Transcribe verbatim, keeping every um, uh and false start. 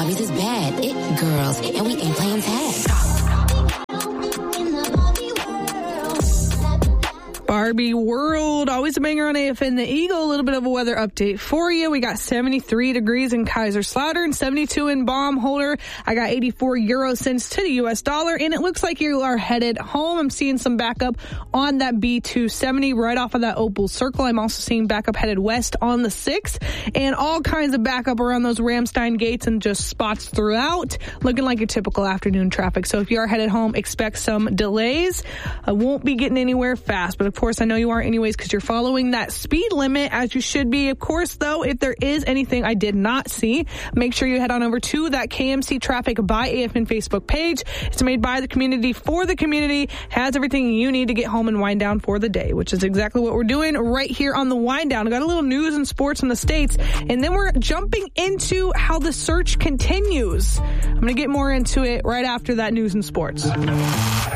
Barbies is bad. It girls. And we ain't playing tag. Barbie World, always a banger on A F N The Eagle. A little bit of a weather update for you. We got seventy-three degrees in Kaiserslautern, seventy-two in Baumholder. I got eighty-four euro cents to the U S dollar, and it looks like you are headed home. I'm seeing some backup on that B two seventy right off of that Opal Circle. I'm also seeing backup headed west on the six, and all kinds of backup around those Ramstein gates and just spots throughout. Looking like your typical afternoon traffic. So if you are headed home, expect some delays. I won't be getting anywhere fast, but of course, I know you aren't anyways because you're following that speed limit as you should be. Of course, though, if there is anything I did not see, make sure you head on over to that K M C Traffic by A F N Facebook page. It's made by the community for the community, has everything you need to get home and wind down for the day, which is exactly what we're doing right here on the wind down. I got a little news and sports in the States, and then we're jumping into how the search continues. I'm going to get more into it right after that news and sports.